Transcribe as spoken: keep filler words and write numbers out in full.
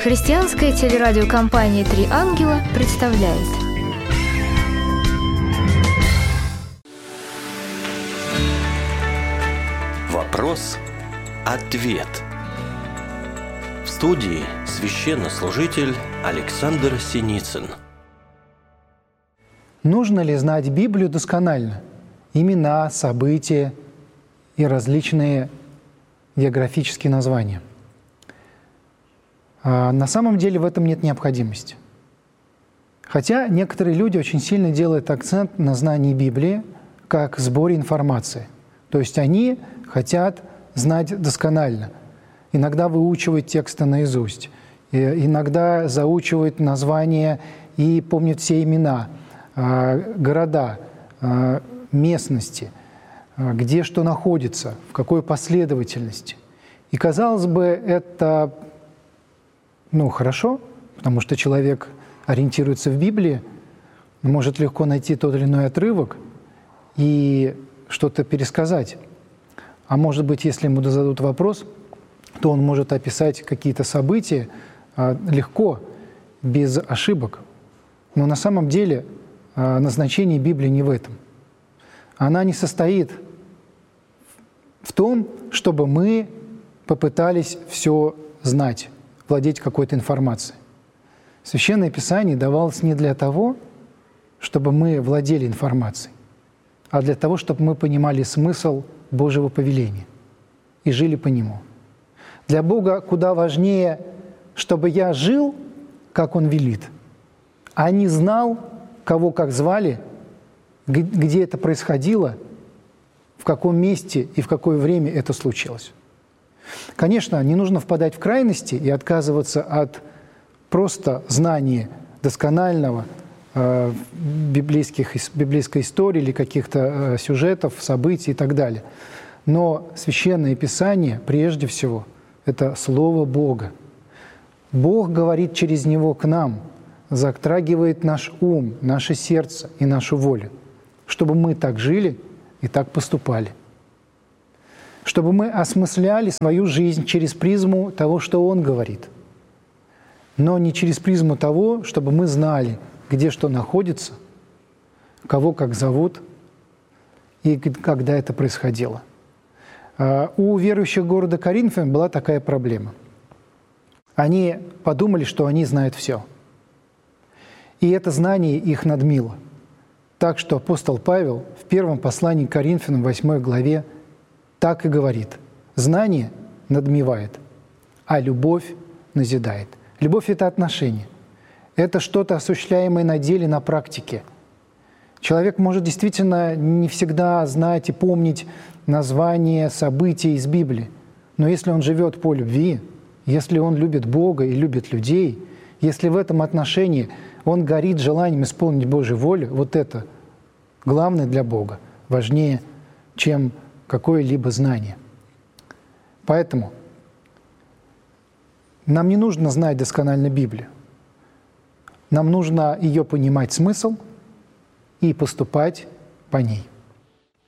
Христианская телерадиокомпания «Три ангела» представляет. Вопрос-ответ. В студии священнослужитель Александр Синицын. Нужно ли знать Библию досконально? Имена, события и различные географические названия. А на самом деле в этом нет необходимости. Хотя некоторые люди очень сильно делают акцент на знании Библии как сборе информации. То есть они хотят знать досконально. Иногда выучивают тексты наизусть, иногда заучивают названия и помнят все имена, города, местности, где что находится, в какой последовательности. И, казалось бы, это ну, хорошо, потому что человек ориентируется в Библии, может легко найти тот или иной отрывок и что-то пересказать. А может быть, если ему зададут вопрос, то он может описать какие-то события легко, без ошибок. Но на самом деле назначение Библии не в этом. Она не состоит в том, чтобы мы попытались все знать, владеть какой-то информацией. Священное Писание давалось не для того, чтобы мы владели информацией, а для того, чтобы мы понимали смысл Божьего повеления и жили по нему. Для Бога куда важнее, чтобы я жил, как Он велит, а не знал, кого как звали, где это происходило, в каком месте и в какое время это случилось. Конечно, не нужно впадать в крайности и отказываться от просто знания досконального э, библейских, библейской истории или каких-то э, сюжетов, событий и так далее. Но Священное Писание, прежде всего, это Слово Бога. Бог говорит через него к нам, затрагивает наш ум, наше сердце и нашу волю, чтобы мы так жили и так поступали. Чтобы мы осмысляли свою жизнь через призму того, что Он говорит, но не через призму того, чтобы мы знали, где что находится, кого как зовут и когда это происходило. У верующих города Коринфа была такая проблема. Они подумали, что они знают все. И это знание их надмило. Так что апостол Павел в первом послании к Коринфянам, восьмой главе, так и говорит: знание надмевает, а любовь назидает. Любовь – это отношение. Это что-то, осуществляемое на деле, на практике. Человек может действительно не всегда знать и помнить названия событий из Библии. Но если он живет по любви, если он любит Бога и любит людей, если в этом отношении он горит желанием исполнить Божью волю, вот это главное для Бога, важнее, чем какое-либо знание. Поэтому нам не нужно знать досконально Библию. Нам нужно ее понимать смысл и поступать по ней.